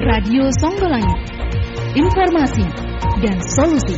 Radio Songgolangit. Informasi dan solusi.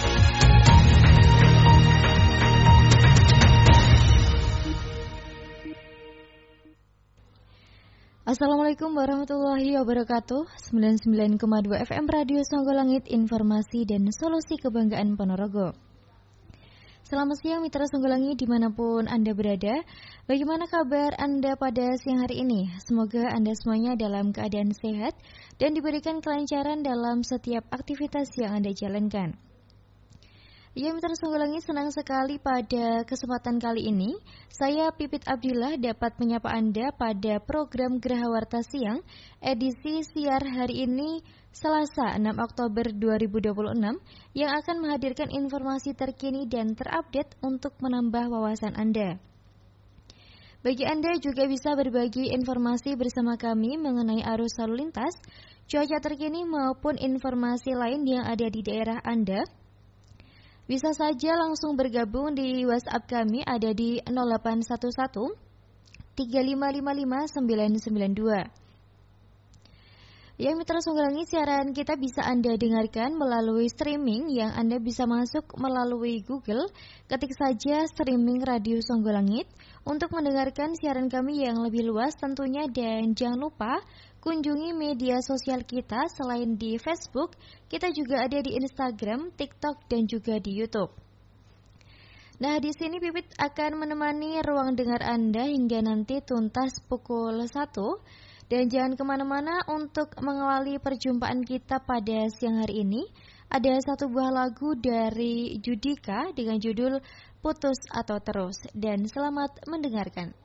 Assalamualaikum warahmatullahi wabarakatuh. 99,2 FM Radio Songgolangit, informasi dan solusi kebanggaan Ponorogo. Selamat siang mitra Songgolangit dimanapun Anda berada. Bagaimana kabar Anda pada siang hari ini? Semoga Anda semuanya dalam keadaan sehat dan diberikan kelancaran dalam setiap aktivitas yang Anda jalankan. Ya mitra Songgolangit, senang sekali pada kesempatan kali ini saya Pipit Abdillah dapat menyapa Anda pada program Geraha Warta Siang edisi siar hari ini Selasa 6 Oktober 2026 yang akan menghadirkan informasi terkini dan terupdate untuk menambah wawasan Anda. Bagi Anda juga bisa berbagi informasi bersama kami mengenai arus lalu lintas, cuaca terkini maupun informasi lain yang ada di daerah Anda. Bisa saja langsung bergabung di WhatsApp kami ada di 0811 3555 992. Ya mitra Songgolangit, siaran kita bisa Anda dengarkan melalui streaming yang Anda bisa masuk melalui Google. Ketik saja streaming Radio Songgolangit untuk mendengarkan siaran kami yang lebih luas tentunya. Dan jangan lupa kunjungi media sosial kita. Selain di Facebook, kita juga ada di Instagram, TikTok, dan juga di YouTube. Nah, di sini Pipit akan menemani ruang dengar Anda hingga nanti tuntas pukul 1. Dan jangan kemana-mana untuk mengawali perjumpaan kita pada siang hari ini. Ada satu buah lagu dari Judika dengan judul Putus atau Terus. Dan selamat mendengarkan.